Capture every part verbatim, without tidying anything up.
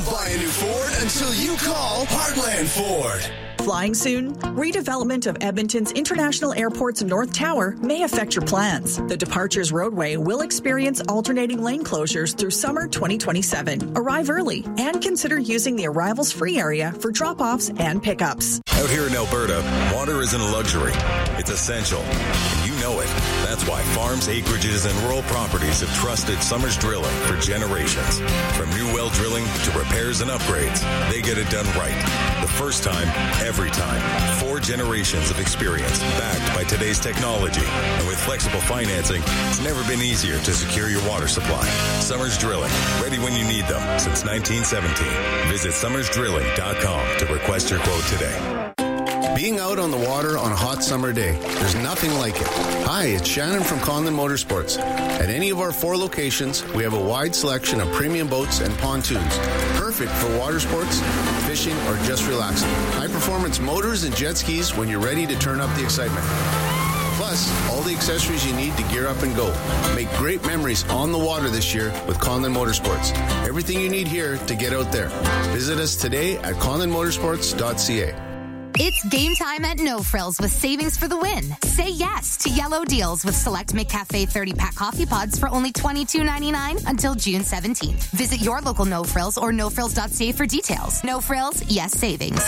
Don't buy a new Ford until you call Heartland Ford. Flying soon? Redevelopment of Edmonton's International Airport's North Tower may affect your plans. The Departures Roadway will experience alternating lane closures through summer twenty twenty-seven. Arrive early and consider using the arrivals free area for drop-offs and pickups. Out here in Alberta, water isn't a luxury. It's essential. And you know it. That's why farms, acreages, and rural properties have trusted Summers Drilling for generations. From new well drilling to repairs and upgrades, they get it done right. The first time, every time. Four generations of experience backed by today's technology. And with flexible financing, it's never been easier to secure your water supply. Summers Drilling, ready when you need them since nineteen seventeen. Visit summers drilling dot com to request your quote today. Being out on the water on a hot summer day, there's nothing like it. Hi, it's Shannon from Conlon Motorsports. At any of our four locations, we have a wide selection of premium boats and pontoons, perfect for water sports, fishing, or just relaxing. High-performance motors and jet skis when you're ready to turn up the excitement. Plus, all the accessories you need to gear up and go. Make great memories on the water this year with Conlon Motorsports. Everything you need here to get out there. Visit us today at conlon motorsports dot c a. It's game time at No Frills with savings for the win. Say yes to yellow deals with select McCafe thirty-pack coffee pods for only twenty-two ninety-nine until June seventeenth. Visit your local No Frills or no frills dot c a for details. No Frills, yes savings.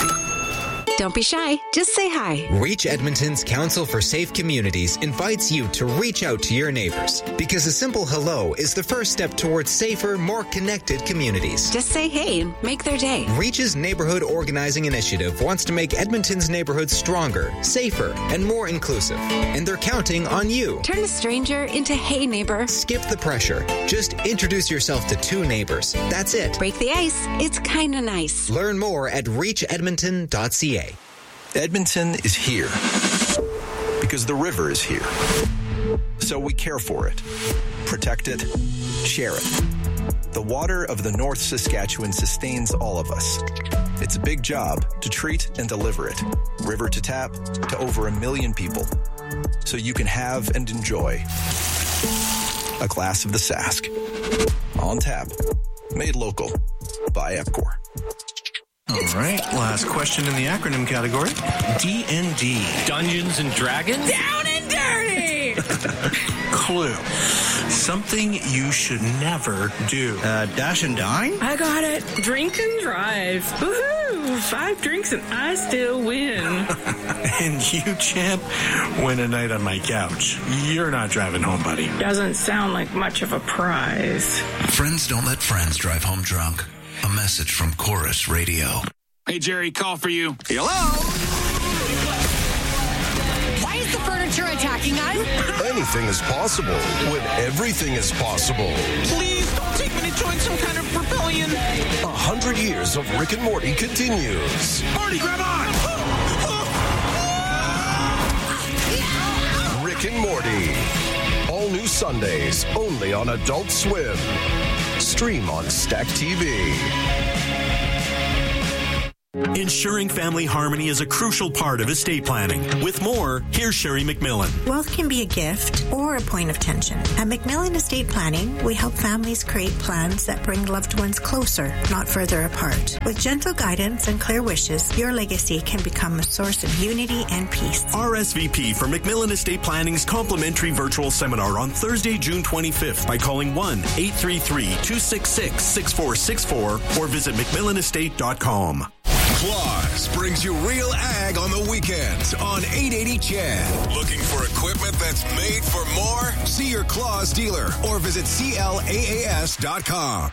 Don't be shy. Just say hi. Reach Edmonton's Council for Safe Communities invites you to reach out to your neighbors because a simple hello is the first step towards safer, more connected communities. Just say hey and make their day. Reach's Neighborhood Organizing Initiative wants to make Edmonton's neighborhoods stronger, safer, and more inclusive. And they're counting on you. Turn a stranger into hey neighbor. Skip the pressure. Just introduce yourself to two neighbors. That's it. Break the ice. It's kind of nice. Learn more at reach edmonton dot c a. Edmonton is here because the river is here. So we care for it, protect it, share it. The water of the North Saskatchewan sustains all of us. It's a big job to treat and deliver it, river to tap, to over a million people, so you can have and enjoy a glass of the Sask. On tap, made local by Epcor. All right, last question in the acronym category. D and D. Dungeons and Dragons? Down and dirty! Clue. Something you should never do. Uh, dash and dine? I got it. Drink and drive. Woohoo! Five drinks and I still win. And you, champ, win a night on my couch. You're not driving home, buddy. Doesn't sound like much of a prize. Friends don't let friends drive home drunk. A message from Chorus Radio. Hey, Jerry, call for you. Hello? Why is the furniture attacking us? Anything is possible when everything is possible. Please don't take me to join some kind of rebellion. A hundred years of Rick and Morty continues. Morty, grab on! Rick and Morty. All new Sundays, only on Adult Swim. Stream on Stack T V. Ensuring family harmony is a crucial part of estate planning. With more, here's Sherry McMillan. Wealth can be a gift or a point of tension. At McMillan Estate Planning, we help families create plans that bring loved ones closer, not further apart. With gentle guidance and clear wishes, your legacy can become a source of unity and peace. R S V P for McMillan Estate Planning's complimentary virtual seminar on Thursday, June twenty-fifth by calling one eight three three, two six six, six four six four or visit mcmillan estate dot com. Claus brings you Real Ag on the weekends on eight eighty C H E D. Looking for equipment that's made for more? See your Claus dealer or visit C L A A S dot com.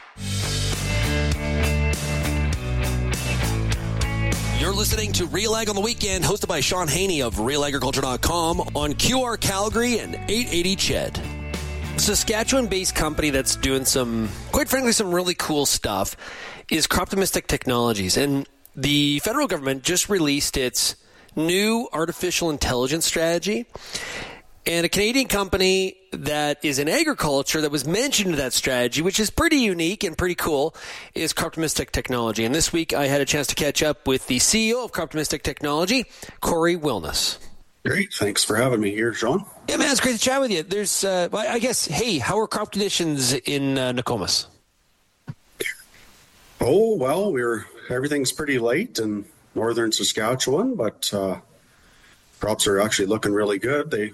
You're listening to Real Ag on the Weekend, hosted by Sean Haney of real agriculture dot com on Q R Calgary and eight eighty C H E D. Saskatchewan-based company that's doing some, quite frankly, some really cool stuff is Croptomistic Technologies. And the federal government just released its new artificial intelligence strategy. And a Canadian company that is in agriculture that was mentioned in that strategy, which is pretty unique and pretty cool, is Croptomistic Technology. And this week I had a chance to catch up with the C E O of Croptomistic Technology, Corey Wilness. Great. Thanks for having me here, Sean. Yeah, man, it's great to chat with you. There's, uh, I guess, hey, how are crop conditions in uh, Nokomis? Oh, Oh, well, we're everything's pretty late in northern Saskatchewan, but uh, crops are actually looking really good. They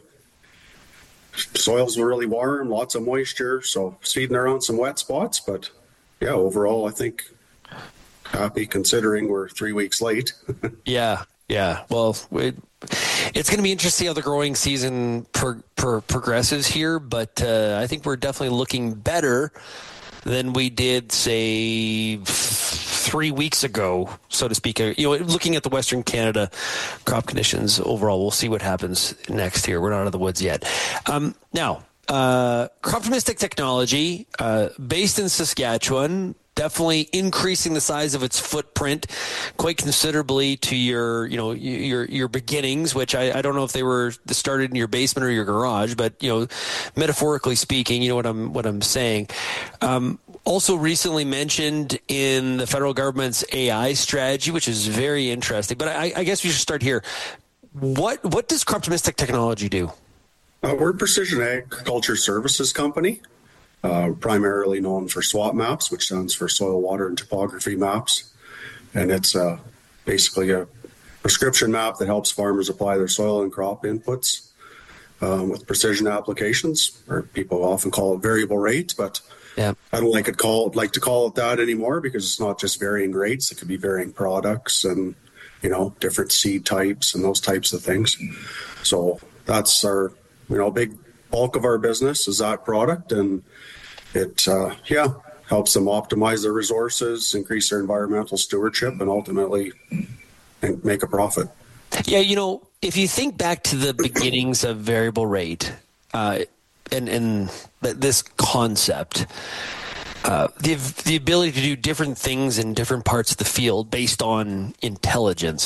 soils were really warm, lots of moisture, so speeding around some wet spots. But yeah, overall, I think happy considering we're three weeks late. yeah, yeah. Well, it, it's going to be interesting how the growing season pro, pro, progresses here, but uh, I think we're definitely looking better than we did, say, three weeks ago, so to speak. You know, looking at the Western Canada crop conditions overall, we'll see what happens next year. We're not out of the woods yet. Um, now, uh, Croptomistic Technology, uh, based in Saskatchewan, definitely increasing the size of its footprint quite considerably to your, you know, your your beginnings, which I, I don't know if they were started in your basement or your garage, but you know, metaphorically speaking, you know what I'm what I'm saying. Um, also recently mentioned in the federal government's A I strategy, which is very interesting. But I, I guess we should start here. What what does Croptomistic Technology do? Uh, we're a precision agriculture services company. Uh, primarily known for SWOT maps, which stands for soil, water, and topography maps. And it's uh, basically a prescription map that helps farmers apply their soil and crop inputs um, with precision applications, or people often call it variable rate, but yeah. I don't like it called like to call it that anymore because it's not just varying rates. It could be varying products and, you know, different seed types and those types of things. So that's our, you know, big bulk of our business is that product, and it, uh, yeah, helps them optimize their resources, increase their environmental stewardship, and ultimately make a profit. Yeah, you know, if you think back to the beginnings of variable rate uh, and, and this concept, uh, the the ability to do different things in different parts of the field based on intelligence,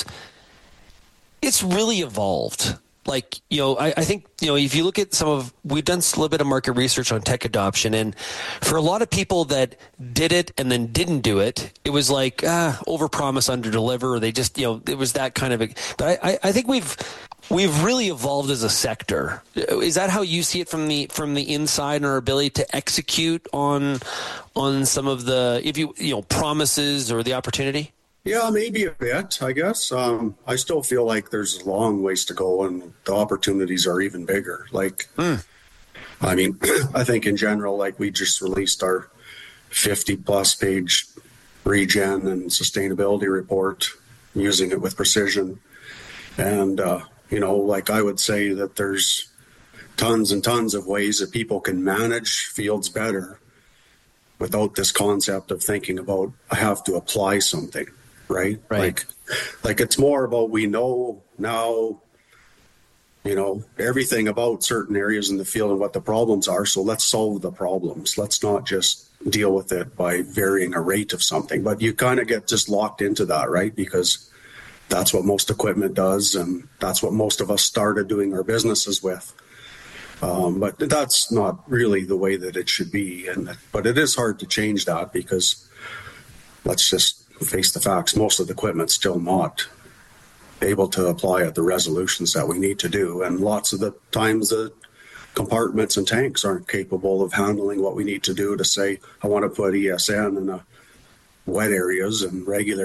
it's really evolved. Like, you know, I, I think, you know, if you look at some of, we've done a little bit of market research on tech adoption, and for a lot of people that did it and then didn't do it, it was like, ah, overpromise, underdeliver, or they just, you know, it was that kind of a, but I, I think we've, we've really evolved as a sector. Is that how you see it from the, from the inside, and our ability to execute on, on some of the, if you, you know, promises or the opportunity? Yeah, maybe a bit, I guess. Um, I still feel like there's a long ways to go, and the opportunities are even bigger. Like, mm. I mean, I think in general, like we just released our fifty plus page regen and sustainability report using it with precision. And, uh, you know, like I would say that there's tons and tons of ways that people can manage fields better without this concept of thinking about, I have to apply something. Right? Right. Like, like it's more about we know now, you know, everything about certain areas in the field and what the problems are. So let's solve the problems. Let's not just deal with it by varying a rate of something. But you kind of get just locked into that, right? Because that's what most equipment does, and that's what most of us started doing our businesses with. Um, but that's not really the way that it should be. And but it is hard to change that because let's just face the facts, most of the equipment's still not able to apply at the resolutions that we need to do. And lots of the times the compartments and tanks aren't capable of handling what we need to do to say, I want to put E S N in a wet areas and regular